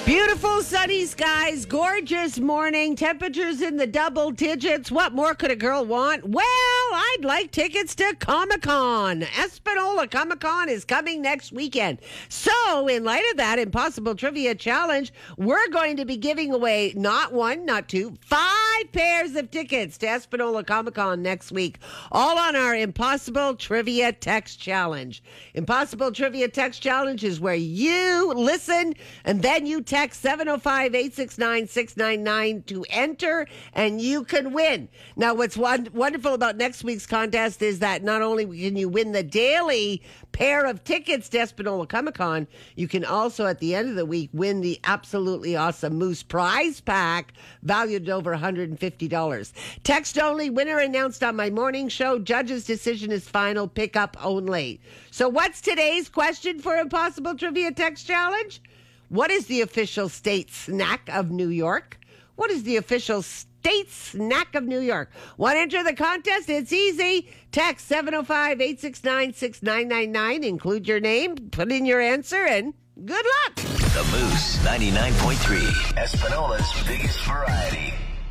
Beautiful sunny skies, gorgeous morning, temperatures in the double digits. What more could a girl want? Well, I'd like tickets to Comic-Con. Espanola Comic-Con is coming next weekend. So, in light of that Impossible Trivia Challenge, we're going to be giving away not one, not two, 5 pairs of tickets to Espanola Comic-Con next week, all on our Impossible Trivia Text Challenge. Impossible Trivia Text Challenge is where you listen and then you text 705-869-699 to enter, and you can win. Now, what's wonderful about next week's contest is that not only can you win the daily pair of tickets to Espanola Comic-Con, you can also, at the end of the week, win the absolutely awesome Moose Prize Pack, valued at over $150. Text only, winner announced on my morning show. Judge's decision is final, pickup only. So what's today's question for Impossible Trivia Text Challenge? What is the official state snack of New York? What is the official state snack of New York? Want to enter the contest? It's easy. Text 705-869-6999. Include your name, put in your answer, and good luck. The Moose 99.3, Espanola's biggest variety.